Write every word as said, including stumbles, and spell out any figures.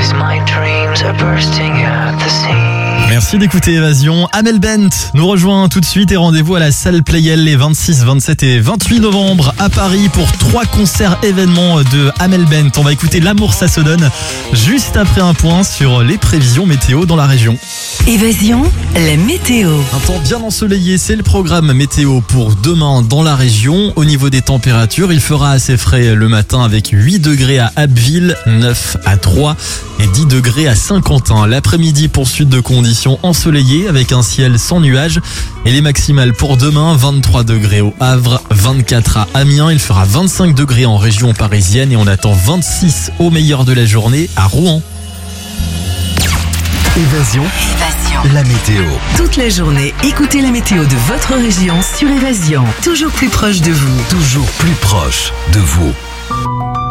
'cause my dreams are bursting at the seams. Merci d'écouter Évasion. Amel Bent nous rejoint tout de suite et rendez-vous à la salle Playel les vingt-six, vingt-sept et vingt-huit novembre à Paris pour trois concerts événements de Amel Bent. On va écouter L'amour ça se donne juste après un point sur les prévisions météo dans la région. Évasion, la météo. Un temps bien ensoleillé, c'est le programme météo pour demain dans la région. Au niveau des températures, il fera assez frais le matin avec huit degrés à Abbeville, neuf à Troyes et dix degrés à Saint-Quentin. L'après-midi, poursuite de conditions ensoleillées avec un ciel sans nuages. Et les maximales pour demain, vingt-trois degrés au Havre, vingt-quatre à Amiens. Il fera vingt-cinq degrés en région parisienne et on attend vingt-six au meilleur de la journée à Rouen. Évasion, Évasion. la météo. Toute la journée, écoutez la météo de votre région sur Évasion. Toujours plus proche de vous. Toujours plus proche de vous.